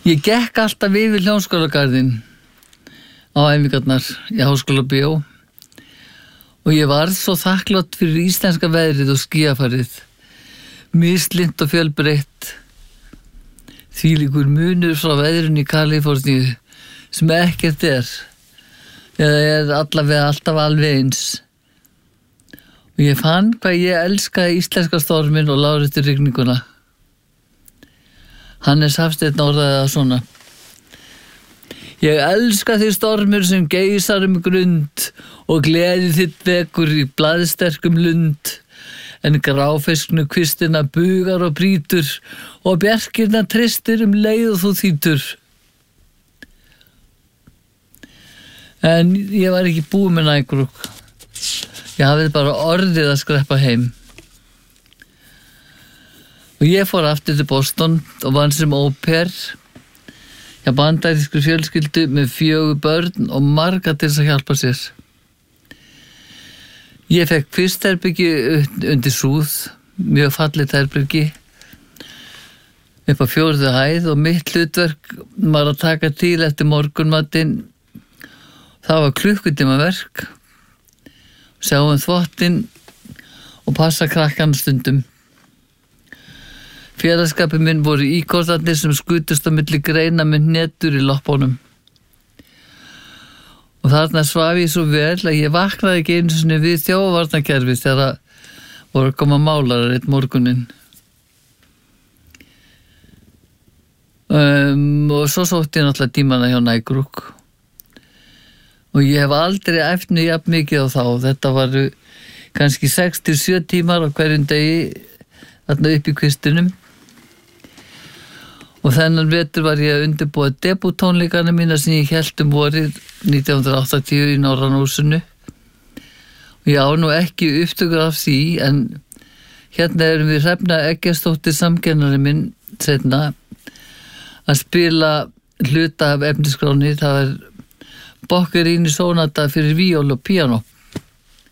Ég gekk alltaf yfir Hljómskálagarðinn á æfingarnar í Háskóla Bíó og ég varð svo þakklát fyrir íslenska veðrið og skíafarið, mislint og fjölbreytt. Þvílíkur munur frá veðrinu í Kaliforníu sem ekkert eða allavega alltaf alveg eins. Og ég fann hvað ég elskaði íslenska storminn og láréttu rigninguna. Hannes Hafsteinn orðaði það svona: Ég elska því stormur sem geysar grund og gleði þitt vekur í blaðsterkum lund, en gráfisknu kvistina bugar og brýtur og bjarkirna tristir leið og þú þýtur. En ég var ekki búin með Nækurúk. Ég hafði bara orðið að skreppa heim. Og ég fór aftur til Boston og vann sem au pair hjá bandarískri fjölskyldu með 4 börn og marga til þess að hjálpa sér. Ég fekk fyrst herbyggi undir súð, mjög fallegt herbyggi, upp á 4. hæð og mitt hlutverk var að taka til eftir morgunmatinn. Það var klukkutímaverk, sjá þvottinn og passa krakkan stundum. Félagsskapur minn voru íkortarnir sem skutust á milli greina með hnetur í loppunum. Og þarna svaf ég svo vel að ég vaknaði ekki einu sinni við þjófavarnarkerfið þegar voru að koma málarar einn morguninn. Og svo sótti ég náttúrulega tímana hjá Nækurúk. Og ég hef aldrei æft mig jafn mikið á þá. Þetta varu kannski 6-7 tímar á hverjum degi þarna upp í kvistinum. Og þennan vetur var ég að undirbúa debútónleikana mína sem ég hélt vorið 1980 í Norrannahúsinu. Og ég á nú ekki upptökur af því, en hérna erum við Hrefna Eggertsdóttir samkennari minn seinna að spila hluta af efnisskráni. Það Boccherini sonata fyrir víól og píanó.